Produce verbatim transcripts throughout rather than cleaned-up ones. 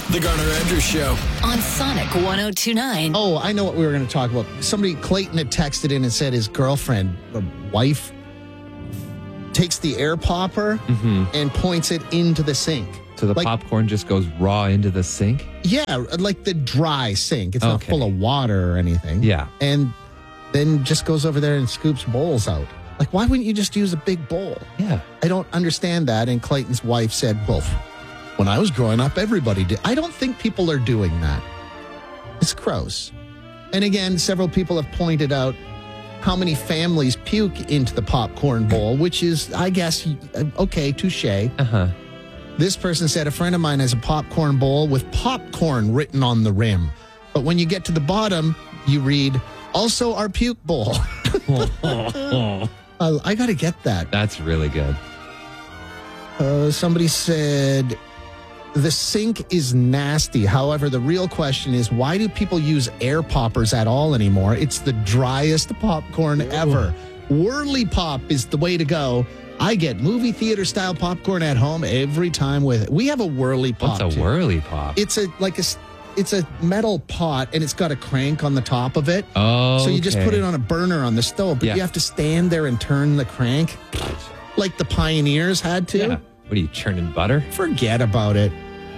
The Garner Andrews Show. On Sonic one oh two point nine. Oh, I know what we were going to talk about. Somebody, Clayton, had texted in and said his girlfriend, or wife, takes the air popper Mm-hmm. and points it into the sink. So the Like- popcorn just goes raw into the sink? Yeah, like the dry sink. It's not Okay. full of water or anything. Yeah. And then just goes over there and scoops bowls out. Like, why wouldn't you just use a big bowl? Yeah. I don't understand that. And Clayton's wife said, well, when I was growing up, everybody did. I don't think people are doing that. It's gross. And again, several people have pointed out how many families puke into the popcorn bowl, which is, I guess, okay, touche. Uh-huh. This person said, a friend of mine has a popcorn bowl with popcorn written on the rim. But when you get to the bottom, you read, also our puke bowl. uh, I got to get that. That's really good. Uh, somebody said, the sink is nasty. However, the real question is, why do people use air poppers at all anymore? It's the driest popcorn ever. Whirly Pop is the way to go. I get movie theater style popcorn at home every time with it. We have a Whirly Pop. What's a too. whirly pop? It's a like a it's a metal pot and it's got a crank on the top of it. Oh, So you just okay. put it on a burner on the stove, but Yeah. you have to stand there and turn the crank like the pioneers had to. Yeah. What are you, churning butter? Forget about it.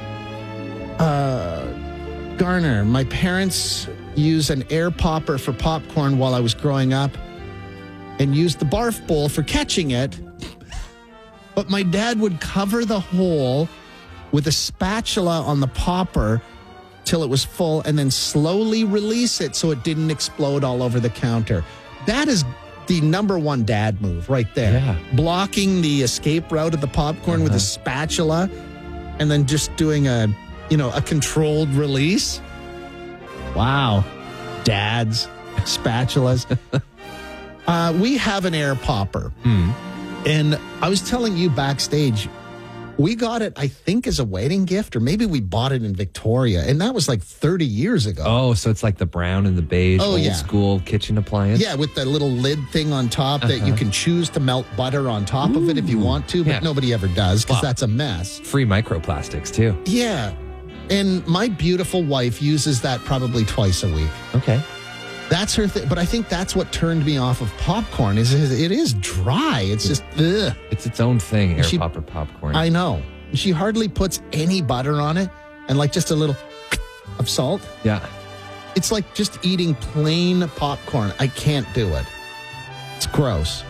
Uh, Garner, my parents used an air popper for popcorn while I was growing up and used the barf bowl for catching it. But my dad would cover the hole with a spatula on the popper till it was full and then slowly release it so it didn't explode all over the counter. That is the number one dad move right there. Yeah. Blocking the escape route of the popcorn with a Uh-huh. spatula and then just doing a, you know, a controlled release. Wow. Dads, spatulas. uh, we have an air popper. Mm. And I was telling you backstage, we got it, I think, as a wedding gift, or maybe we bought it in Victoria. And that was like thirty years ago. Oh, so it's like the brown and the beige Oh, old yeah. school kitchen appliance? Yeah, with the little lid thing on top that you Uh-huh. can choose to melt butter on top of it if you want to, but Yeah. nobody ever does because Wow. that's a mess. Free microplastics, too. Yeah. And my beautiful wife uses that probably twice a week. Okay. That's her thing. But I think that's what turned me off of popcorn is it is dry. It's just, ugh. It's its own thing, air She- popper popcorn. I know. She hardly puts any butter on it and like just a little of salt. yeah. It's like just eating plain popcorn. I can't do it. It's gross.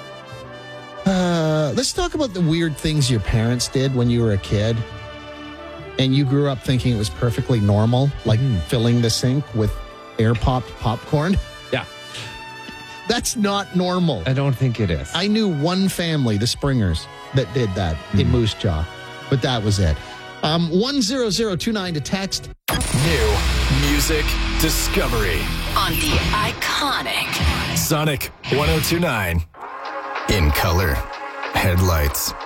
Uh, let's talk about the weird things your parents did when you were a kid and you grew up thinking it was perfectly normal, like Mm. filling the sink with air popped popcorn. Yeah. That's not normal. I don't think it is. I knew one family, the Springers, that did that in Moose Jaw, but that was it. Um, one zero zero two nine to text. New music discovery. On the iconic Sonic one oh two point nine. In color. Headlights.